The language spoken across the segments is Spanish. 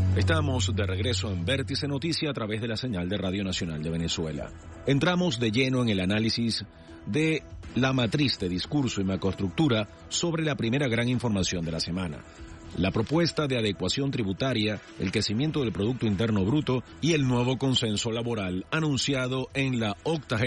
Estamos de regreso en Vértice Noticia a través de la señal de Radio Nacional de Venezuela. Entramos de lleno en el análisis de la matriz de discurso y macroestructura sobre la primera gran información de la semana. La propuesta de adecuación tributaria, el crecimiento del Producto Interno Bruto y el nuevo consenso laboral anunciado en la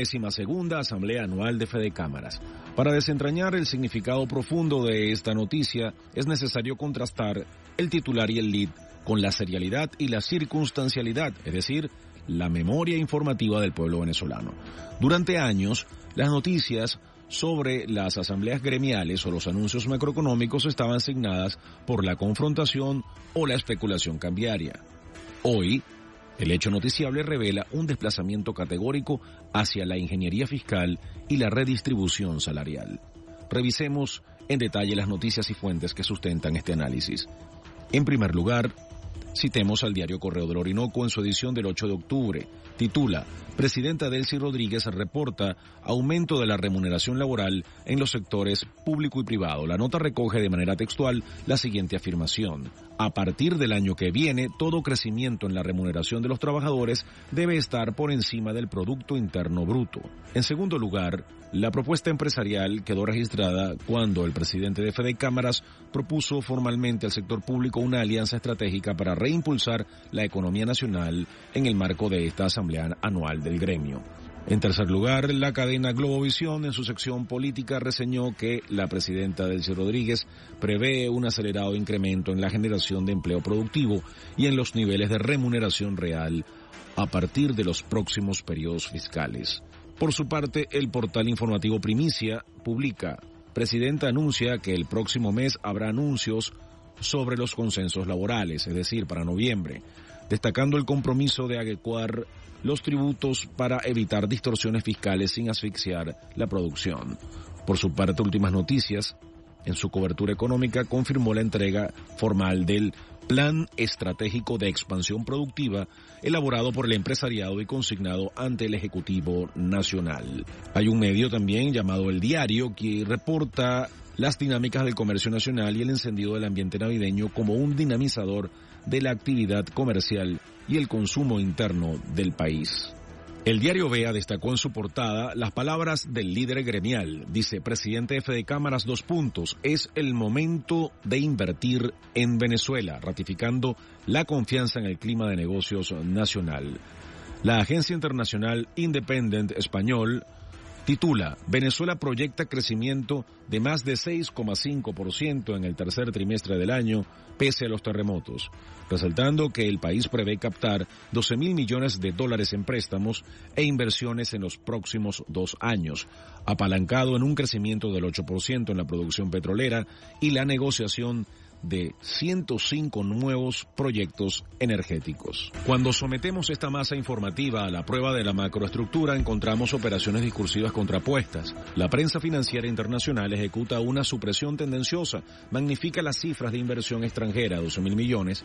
82ª Asamblea Anual de Fedecámaras. Para desentrañar el significado profundo de esta noticia, es necesario contrastar el titular y el lead con la serialidad y la circunstancialidad, es decir, la memoria informativa del pueblo venezolano. Durante años, las noticias sobre las asambleas gremiales o los anuncios macroeconómicos estaban asignadas por la confrontación o la especulación cambiaria. Hoy, el hecho noticiable revela un desplazamiento categórico hacia la ingeniería fiscal y la redistribución salarial. Revisemos en detalle las noticias y fuentes que sustentan este análisis. En primer lugar, citemos al diario Correo del Orinoco en su edición del 8 de octubre. Titula: Presidenta Delcy Rodríguez reporta aumento de la remuneración laboral en los sectores público y privado. La nota recoge de manera textual la siguiente afirmación: a partir del año que viene, todo crecimiento en la remuneración de los trabajadores debe estar por encima del Producto Interno Bruto. En segundo lugar, la propuesta empresarial quedó registrada cuando el presidente de Fedecámaras propuso formalmente al sector público una alianza estratégica para reimpulsar la economía nacional en el marco de esta Asamblea Anual del gremio. En tercer lugar, la cadena Globovisión en su sección política reseñó que la presidenta Delcy Rodríguez prevé un acelerado incremento en la generación de empleo productivo y en los niveles de remuneración real a partir de los próximos periodos fiscales. Por su parte, el portal informativo Primicia publica: Presidenta anuncia que el próximo mes habrá anuncios sobre los consensos laborales, es decir, para noviembre, destacando el compromiso de adecuar los tributos para evitar distorsiones fiscales sin asfixiar la producción. Por su parte, Últimas Noticias, en su cobertura económica, confirmó la entrega formal del Plan Estratégico de Expansión Productiva elaborado por el empresariado y consignado ante el Ejecutivo Nacional. Hay un medio también llamado El Diario que reporta las dinámicas del comercio nacional y el encendido del ambiente navideño como un dinamizador de la actividad comercial y el consumo interno del país. El diario Vea destacó en su portada las palabras del líder gremial. Dice: presidente de Fedecámaras, es el momento de invertir en Venezuela, ratificando la confianza en el clima de negocios nacional. La agencia internacional Independent Español titula: Venezuela proyecta crecimiento de más de 6,5% en el tercer trimestre del año, pese a los terremotos, resaltando que el país prevé captar $12.000 millones en préstamos e inversiones en los próximos 2 años, apalancado en un crecimiento del 8% en la producción petrolera y la negociación de 105 nuevos proyectos energéticos. Cuando sometemos esta masa informativa a la prueba de la macroestructura, encontramos operaciones discursivas contrapuestas. La prensa financiera internacional ejecuta una supresión tendenciosa, magnifica las cifras de inversión extranjera, $12.000 millones,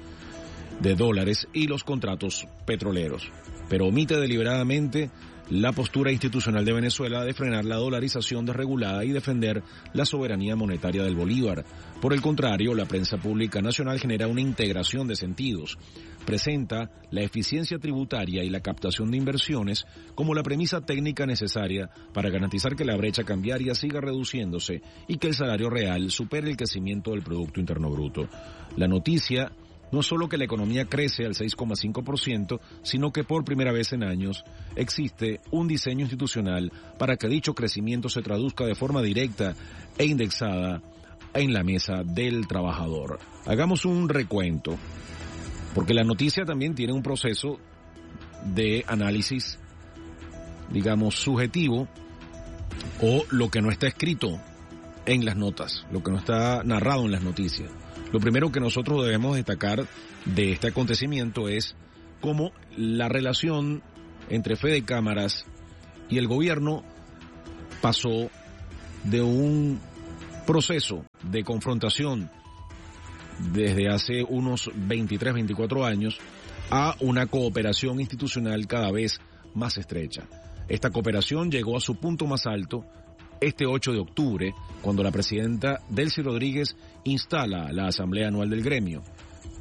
y los contratos petroleros, pero omite deliberadamente la postura institucional de Venezuela de frenar la dolarización desregulada y defender la soberanía monetaria del bolívar. Por el contrario, la prensa pública nacional genera una integración de sentidos. Presenta la eficiencia tributaria y la captación de inversiones como la premisa técnica necesaria para garantizar que la brecha cambiaria siga reduciéndose y que el salario real supere el crecimiento del Producto Interno Bruto. La noticia no es solo que la economía crece al 6,5%, sino que por primera vez en años existe un diseño institucional para que dicho crecimiento se traduzca de forma directa e indexada en la mesa del trabajador. Hagamos un recuento, porque la noticia también tiene un proceso de análisis, digamos, subjetivo, o lo que no está escrito en las notas, lo que no está narrado en las noticias. Lo primero que nosotros debemos destacar de este acontecimiento es cómo la relación entre Fedecámaras y el gobierno pasó de un proceso de confrontación desde hace unos 23, 24 años a una cooperación institucional cada vez más estrecha. Esta cooperación llegó a su punto más alto este 8 de octubre, cuando la presidenta Delcy Rodríguez instala la Asamblea Anual del Gremio.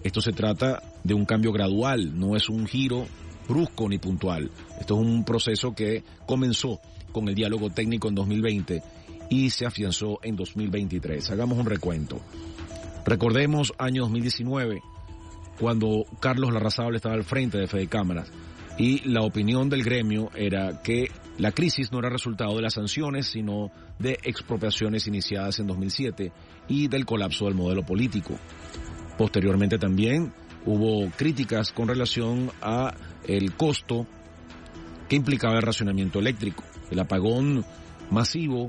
Esto se trata de un cambio gradual, no es un giro brusco ni puntual. Esto es un proceso que comenzó con el diálogo técnico en 2020 y se afianzó en 2023. Hagamos un recuento. Recordemos año 2019, cuando Carlos Larrazábal estaba al frente de Fede Cámaras, y la opinión del gremio era que la crisis no era resultado de las sanciones, sino de expropiaciones iniciadas en 2007 y del colapso del modelo político. Posteriormente también hubo críticas con relación a el costo que implicaba el racionamiento eléctrico. El apagón masivo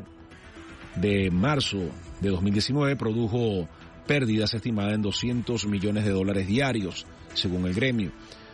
de marzo de 2019 produjo pérdidas estimadas en $200 millones diarios, según el gremio.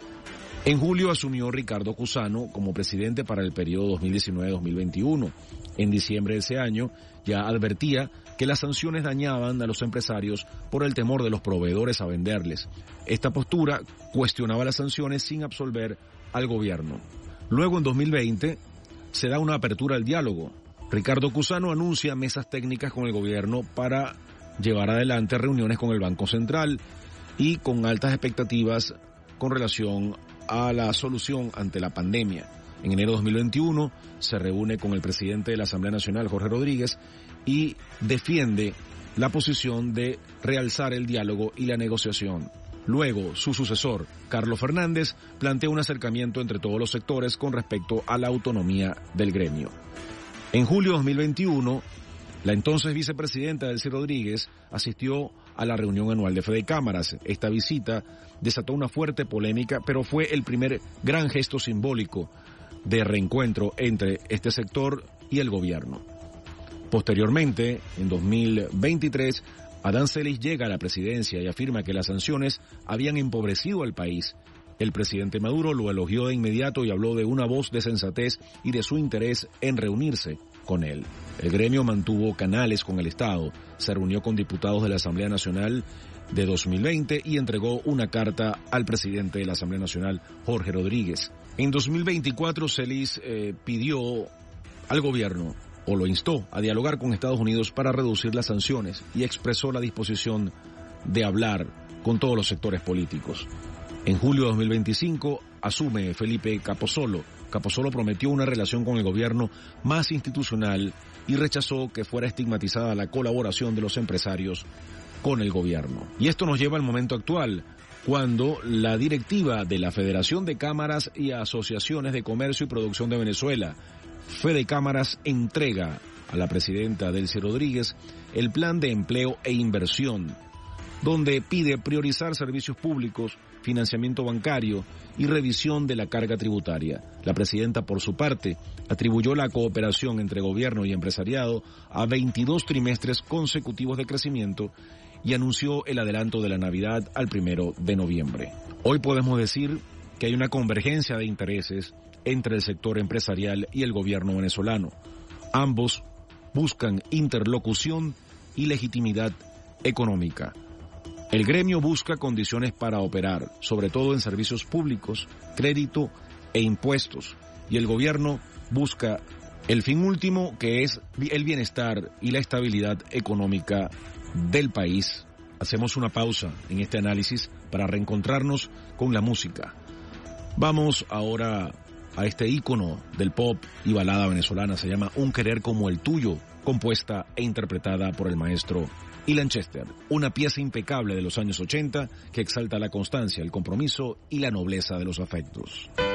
En julio asumió Ricardo Cusano como presidente para el periodo 2019-2021. En diciembre de ese año ya advertía que las sanciones dañaban a los empresarios por el temor de los proveedores a venderles. Esta postura cuestionaba las sanciones sin absolver al gobierno. Luego, en 2020, se da una apertura al diálogo. Ricardo Cusano anuncia mesas técnicas con el gobierno para llevar adelante reuniones con el Banco Central y con altas expectativas con relación a la solución ante la pandemia. En enero de 2021 se reúne con el presidente de la Asamblea Nacional, Jorge Rodríguez, y defiende la posición de realzar el diálogo y la negociación. Luego, su sucesor, Carlos Fernández, plantea un acercamiento entre todos los sectores con respecto a la autonomía del gremio. En julio de 2021, la entonces vicepresidenta Delcy Rodríguez asistió a la reunión anual de Fede Cámaras. Esta visita desató una fuerte polémica, pero fue el primer gran gesto simbólico de reencuentro entre este sector y el gobierno. Posteriormente, en 2023, Adán Celis llega a la presidencia y afirma que las sanciones habían empobrecido al país. El presidente Maduro lo elogió de inmediato y habló de una voz de sensatez y de su interés en reunirse con él. El gremio mantuvo canales con el Estado, se reunió con diputados de la Asamblea Nacional de 2020 y entregó una carta al presidente de la Asamblea Nacional, Jorge Rodríguez. En 2024, Celis pidió al gobierno, o lo instó, a dialogar con Estados Unidos para reducir las sanciones y expresó la disposición de hablar con todos los sectores políticos. En julio de 2025 asume Felipe Capozolo. Capozolo prometió una relación con el gobierno más institucional y rechazó que fuera estigmatizada la colaboración de los empresarios con el gobierno. Y esto nos lleva al momento actual, cuando la directiva de la Federación de Cámaras y Asociaciones de Comercio y Producción de Venezuela, Fede Cámaras, entrega a la presidenta Delcy Rodríguez el plan de empleo e inversión, donde pide priorizar servicios públicos, financiamiento bancario y revisión de la carga tributaria. La presidenta, por su parte, atribuyó la cooperación entre gobierno y empresariado a 22 trimestres consecutivos de crecimiento y anunció el adelanto de la Navidad al 1 de noviembre. Hoy podemos decir que hay una convergencia de intereses entre el sector empresarial y el gobierno venezolano. Ambos buscan interlocución y legitimidad económica. El gremio busca condiciones para operar, sobre todo en servicios públicos, crédito e impuestos, y el gobierno busca el fin último, que es el bienestar y la estabilidad económica del país. Hacemos una pausa en este análisis para reencontrarnos con la música. Vamos ahora a este ícono del pop y balada venezolana, se llama Un Querer Como el Tuyo, compuesta e interpretada por el maestro Ilan Chester, una pieza impecable de los años 80 que exalta la constancia, el compromiso y la nobleza de los afectos.